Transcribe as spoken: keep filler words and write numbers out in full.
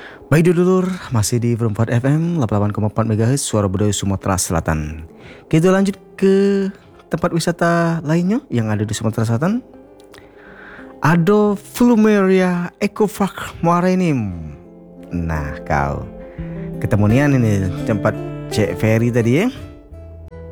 Baik dulur, masih di Perempat F M delapan puluh delapan koma empat MHz Suara Budaya Sumatera Selatan. Kita lanjut ke tempat wisata lainnya yang ada di Sumatera Selatan. Ada Flumeria Ecopark Muara Enim. Nah kau ketemu nian ini tempat Cek Ferry tadi ya.